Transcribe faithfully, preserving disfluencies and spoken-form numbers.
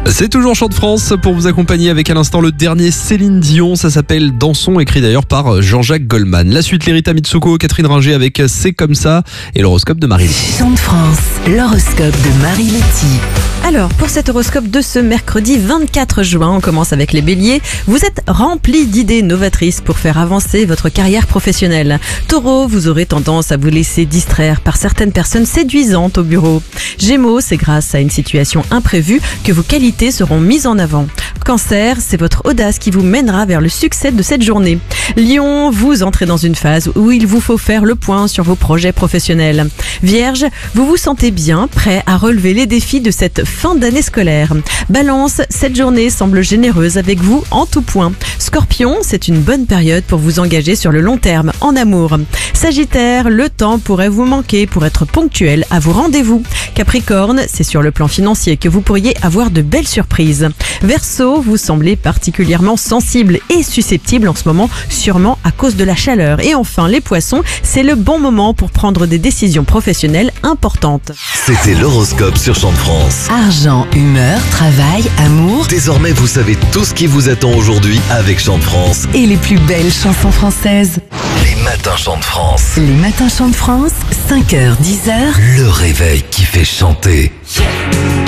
C'est toujours Chant de France pour vous accompagner avec à l'instant le dernier Céline Dion. Ça s'appelle Dansons, écrit d'ailleurs par Jean-Jacques Goldman. La suite, Lerita Mitsuko, Catherine Ringer avec C'est comme ça et l'horoscope de Marie. Chant de France, l'horoscope de Marie Letty. Alors, pour cet horoscope de ce mercredi vingt-quatre juin, on commence avec les béliers. Vous êtes remplis d'idées novatrices pour faire avancer votre carrière professionnelle. Taureau, vous aurez tendance à vous laisser distraire par certaines personnes séduisantes au bureau. Gémeaux, c'est grâce à une situation imprévue que vos qualités seront mises en avant. Cancer, c'est votre audace qui vous mènera vers le succès de cette journée. Lion, vous entrez dans une phase où il vous faut faire le point sur vos projets professionnels. Vierge, vous vous sentez bien, prêt à relever les défis de cette fin d'année scolaire. Balance, cette journée semble généreuse avec vous en tout point. Scorpion, c'est une bonne période pour vous engager sur le long terme en amour. Sagittaire, le temps pourrait vous manquer pour être ponctuel à vos rendez-vous. Capricorne, c'est sur le plan financier que vous pourriez avoir de belles surprises. Verseau, vous semblez particulièrement sensible et susceptible en ce moment, sûrement à cause de la chaleur. Et enfin, les poissons, c'est le bon moment pour prendre des décisions professionnelles importantes. C'était l'horoscope sur Chant de France. Argent, humeur, travail, amour Désormais, vous savez tout ce qui vous attend aujourd'hui avec Chant de France. et les plus belles chansons françaises. Les matins Chant de France. Les matins Chant de France, cinq heures, dix heures. Le réveil qui fait chanter. Yeah.